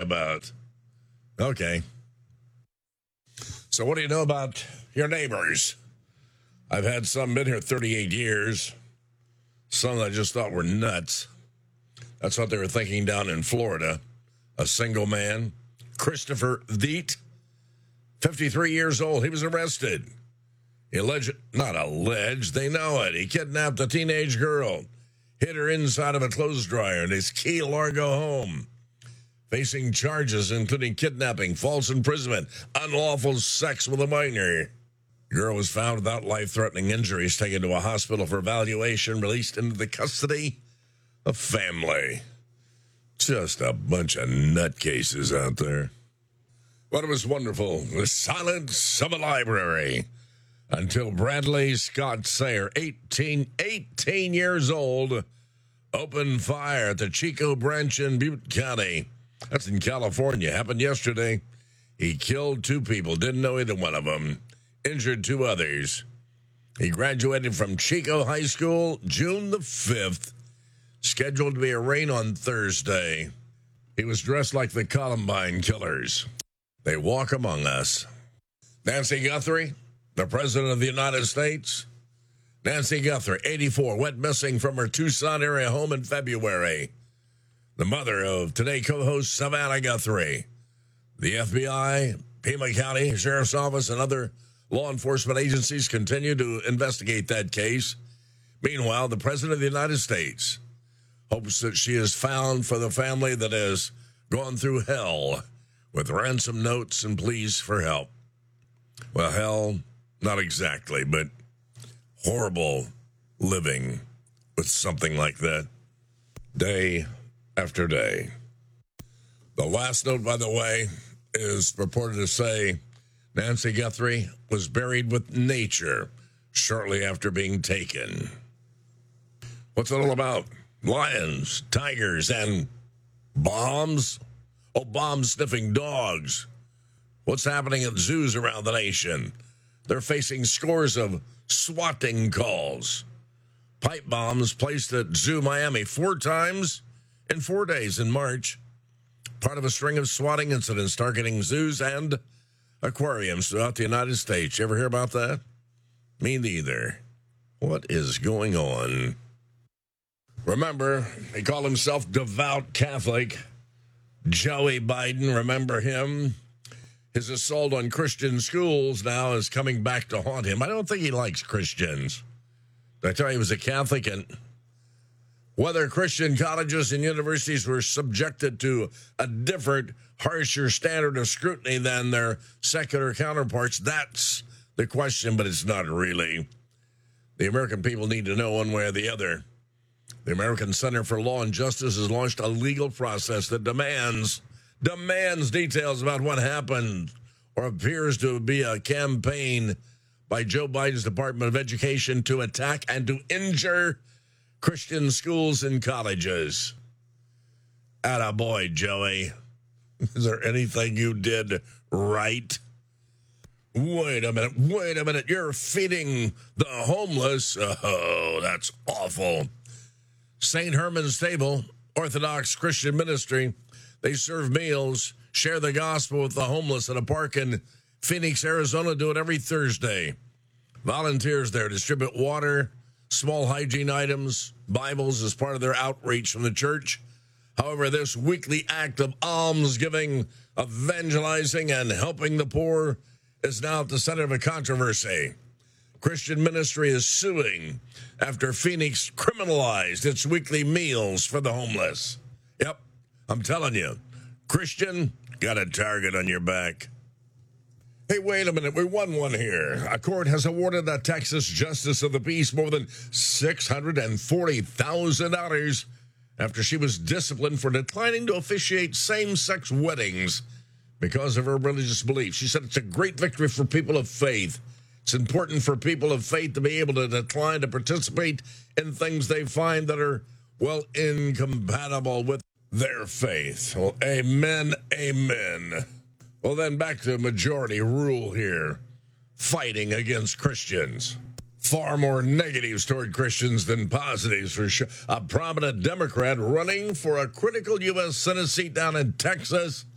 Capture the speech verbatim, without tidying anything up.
about. Okay. So what do you know about your neighbors? I've had some been here thirty-eight years. Some I just thought were nuts. That's what they were thinking down in Florida. A single man, Christopher Veit, fifty-three years old. He was arrested. He alleged, not alleged, they know it. He kidnapped a teenage girl, hid her inside of a clothes dryer in his Key Largo home. Facing charges including kidnapping, false imprisonment, unlawful sex with a minor. The girl was found without life-threatening injuries, taken to a hospital for evaluation, released into the custody of family. Just a bunch of nutcases out there. But it was wonderful. The silence of a library. Until Bradley Scott Sayer, eighteen, eighteen years old, opened fire at the Chico Branch in Butte County. That's in California. Happened yesterday. He killed two people. Didn't know either one of them. Injured two others. He graduated from Chico High School June the fifth. Scheduled to be arraigned on Thursday. He was dressed like the Columbine killers. They walk among us. Nancy Guthrie, the President of the United States. Nancy Guthrie, eighty-four, went missing from her Tucson area home in February. The mother of Today co-host Savannah Guthrie. The F B I, Pima County Sheriff's Office, and other law enforcement agencies continue to investigate that case. Meanwhile, the President of the United States hopes that she is found for the family that has gone through hell with ransom notes and pleas for help. Well, hell, not exactly, but horrible living with something like that day after day. The last note, by the way, is reported to say Nancy Guthrie was buried with nature shortly after being taken. What's it all about? Lions, tigers, and bombs? Oh, bomb-sniffing dogs. What's happening at zoos around the nation? They're facing scores of swatting calls. Pipe bombs placed at Zoo Miami four times in four days in March. Part of a string of swatting incidents targeting zoos and aquariums throughout the United States. You ever hear about that? Me neither. What is going on? Remember, he called himself devout Catholic. Joey Biden, remember him? His assault on Christian schools now is coming back to haunt him. I don't think he likes Christians. Did I tell you he was a Catholic? And whether Christian colleges and universities were subjected to a different, harsher standard of scrutiny than their secular counterparts, that's the question, but it's not really. The American people need to know one way or the other. The American Center for Law and Justice has launched a legal process that demands, demands details about what happened or appears to be a campaign by Joe Biden's Department of Education to attack and to injure Christian schools and colleges. Attaboy, Joey. Is there anything you did right? Wait a minute, wait a minute. You're feeding the homeless? Oh, that's awful. Saint Herman's Table, Orthodox Christian ministry, they serve meals, share the gospel with the homeless at a park in Phoenix, Arizona. Do it every Thursday. Volunteers there distribute water, small hygiene items, Bibles as part of their outreach from the church. However, this weekly act of almsgiving, evangelizing, and helping the poor is now at the center of a controversy. Christian ministry is suing after Phoenix criminalized its weekly meals for the homeless. Yep, I'm telling you, Christian, got a target on your back. Hey, wait a minute, we won one here. A court has awarded a Texas justice of the peace more than six hundred forty thousand dollars after she was disciplined for declining to officiate same-sex weddings because of her religious beliefs. She said it's a great victory for people of faith. It's important for people of faith to be able to decline to participate in things they find that are, well, incompatible with their faith. Well, amen, amen. Well, then back to majority rule here. Fighting against Christians. Far more negatives toward Christians than positives for sure. A prominent Democrat running for a critical U S Senate seat down in Texas